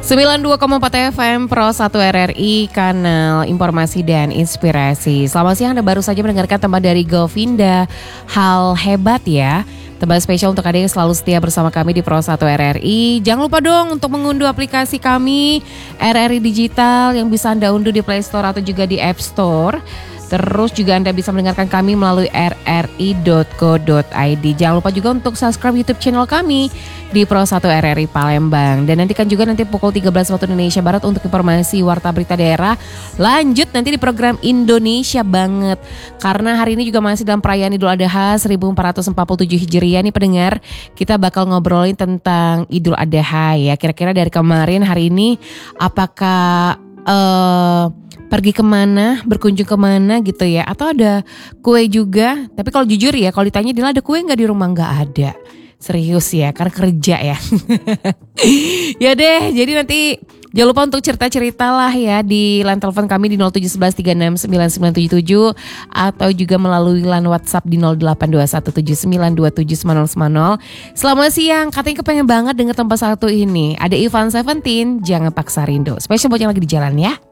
92,4 FM Pro 1 RRI, kanal informasi dan inspirasi. Selamat siang, Anda baru saja mendengarkan tembang dari Govinda, Hal Hebat ya. Tembang spesial untuk Anda yang selalu setia bersama kami di Pro 1 RRI. Jangan lupa dong untuk mengunduh aplikasi kami RRI Digital yang bisa Anda unduh di Play Store atau juga di App Store. Terus juga Anda bisa mendengarkan kami melalui rri.co.id. Jangan lupa juga untuk subscribe YouTube channel kami di Pro 1 RRI Palembang. Dan nantikan juga nanti pukul 13 waktu Indonesia Barat untuk informasi Warta Berita Daerah. Lanjut nanti di program Indonesia Banget. Karena hari ini juga masih dalam perayaan Idul Adha 1447 Hijriah nih pendengar. Kita bakal ngobrolin tentang Idul Adha ya. Kira-kira dari kemarin hari ini apakah pergi kemana, berkunjung kemana gitu ya. Atau ada kue juga. Tapi kalau jujur ya, kalau ditanya Dila ada kue gak di rumah? Gak ada. Serius ya, karena kerja ya. Ya deh, jadi nanti jangan lupa untuk cerita-cerita lah ya di line telepon kami di 0711369977 atau juga melalui line WhatsApp di 082179279090. Selamat siang, katanya kepengen banget denger tempat satu ini. Ada Ivan Seventeen, Jangan Paksa Rindu. Spesial buat yang lagi di jalan ya.